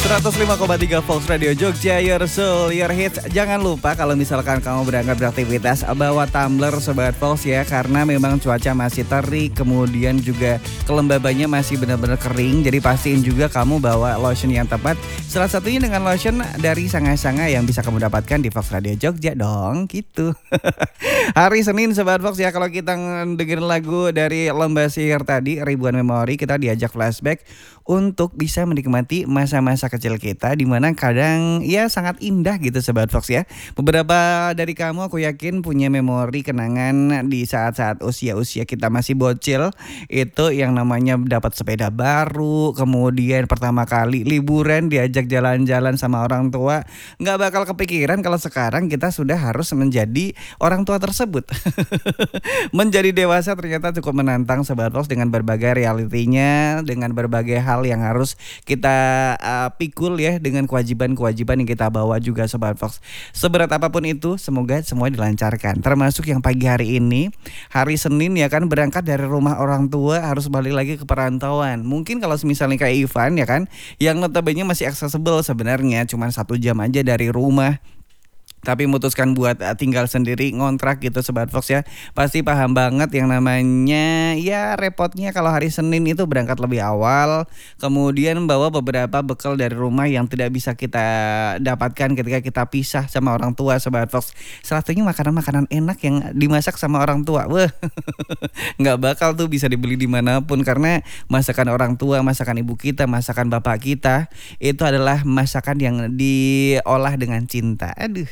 105,3 Fox Radio Jogja, Your Soul, Your Hits. Jangan lupa kalau misalkan kamu berangkat beraktivitas, bawa tumbler Sobat Fox ya. Karena memang cuaca masih terik, kemudian juga kelembabannya masih benar-benar kering. Jadi pastiin juga kamu bawa lotion yang tepat. Salah satunya dengan lotion dari Sanga-Sanga yang bisa kamu dapatkan di Fox Radio Jogja dong, gitu. Hari Senin Sobat Fox ya, kalau kita dengerin lagu dari Lomba Sihir tadi, Ribuan Memori, kita diajak flashback untuk bisa menikmati masa-masa kecil kita, dimana kadang ya sangat indah gitu Sobat Fox ya. Beberapa dari kamu aku yakin punya memori kenangan di saat-saat usia-usia kita masih bocil. Itu yang namanya dapat sepeda baru, kemudian pertama kali liburan diajak jalan-jalan sama orang tua. Nggak bakal kepikiran kalau sekarang kita sudah harus menjadi orang tua tersebut. Menjadi dewasa ternyata cukup menantang Sobat Fox, dengan berbagai realitinya, dengan berbagai hal yang harus kita pikul ya, dengan kewajiban-kewajiban yang kita bawa juga Sobat Fox. Seberat apapun itu, semoga semua dilancarkan. Termasuk yang pagi hari ini, hari Senin ya kan, berangkat dari rumah orang tua harus balik lagi ke perantauan. Mungkin kalau misalnya kayak Ivan ya kan, yang notabene masih accessible sebenarnya, cuma 1 jam aja dari rumah, tapi memutuskan buat tinggal sendiri, ngontrak gitu Sobat Fox ya. Pasti paham banget yang namanya ya repotnya kalau hari Senin itu berangkat lebih awal, kemudian bawa beberapa bekal dari rumah yang tidak bisa kita dapatkan ketika kita pisah sama orang tua Sobat Fox. Salah satunya makanan-makanan enak yang dimasak sama orang tua. Wah, nggak bakal tuh bisa dibeli dimanapun, karena masakan orang tua, masakan ibu kita, masakan bapak kita itu adalah masakan yang diolah dengan cinta. Aduh.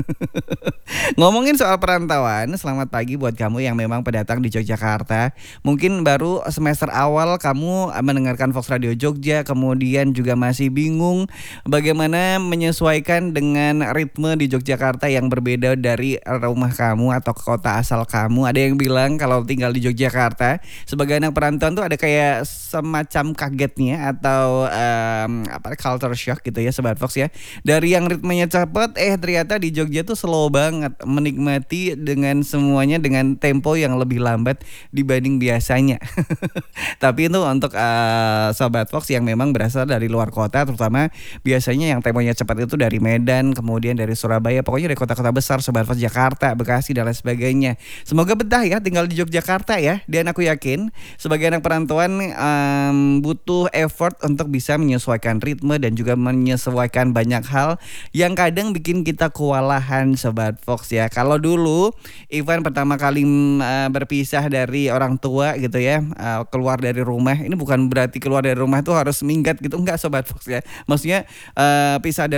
Ngomongin soal perantauan, selamat pagi buat kamu yang memang pendatang di Yogyakarta. Mungkin baru semester awal kamu mendengarkan Fox Radio Jogja, kemudian juga masih bingung bagaimana menyesuaikan dengan ritme di Yogyakarta yang berbeda dari rumah kamu atau kota asal kamu. Ada yang bilang kalau tinggal di Yogyakarta sebagai anak perantauan tuh ada kayak semacam kagetnya atau culture shock gitu ya Sobat Fox ya. Dari yang ritmenya cepat, ternyata di Jogja tuh slow banget, menikmati dengan semuanya dengan tempo yang lebih lambat dibanding biasanya. Tapi itu untuk Sobat Fox yang memang berasal dari luar kota, terutama biasanya yang temponya cepat itu dari Medan, kemudian dari Surabaya, pokoknya dari kota-kota besar Sobat Fox, Jakarta, Bekasi dan lain sebagainya. Semoga betah ya tinggal di Yogyakarta ya. Dan aku yakin sebagai anak perantauan butuh effort untuk bisa menyesuaikan ritme dan juga menyesuaikan banyak hal yang kadang bikin kita kewalahan Sobat Fox ya. Kalau dulu Ivan pertama kali berpisah dari orang tua gitu ya, keluar dari rumah, ini bukan berarti keluar dari rumah tuh harus minggat gitu, enggak Sobat Fox ya. Maksudnya pisah dari